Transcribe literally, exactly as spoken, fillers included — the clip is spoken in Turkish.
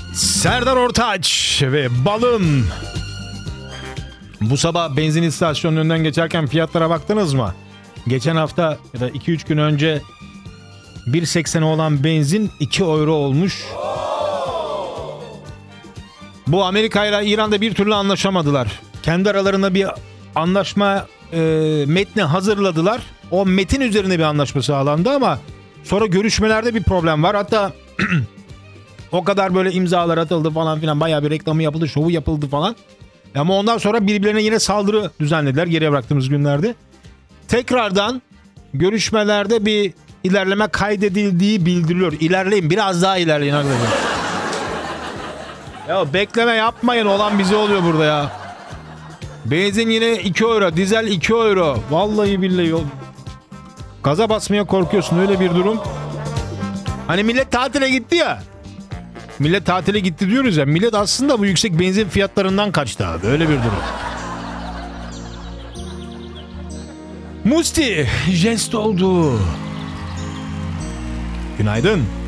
Serdar Ortaç ve Balın. Bu sabah benzin istasyonunun önünden geçerken fiyatlara baktınız mı? Geçen hafta ya da iki üç gün önce bir seksen olan benzin iki euro olmuş. Bu Amerika ile İran'da bir türlü anlaşamadılar. Kendi aralarında bir anlaşma e, metni hazırladılar. O metin üzerine bir anlaşma sağlandı ama sonra görüşmelerde bir problem var. Hatta o kadar böyle imzalar atıldı falan filan, bayağı bir reklamı yapıldı, şovu yapıldı falan. Ama ondan sonra birbirlerine yine saldırı düzenlediler geriye bıraktığımız günlerde. Tekrardan görüşmelerde bir ilerleme kaydedildiği bildiriliyor. İlerleyin, biraz daha ilerleyin arkadaşlar. Ya bekleme yapmayın, olan bize oluyor burada ya. Benzin yine iki euro, dizel iki euro. Vallahi billahi yol. Gaza basmaya korkuyorsun, öyle bir durum. Hani millet tatile gitti ya. Millet tatile gitti diyoruz ya. Millet aslında bu yüksek benzin fiyatlarından kaçtı abi. Öyle bir durum. Musti jest oldu. Günaydın.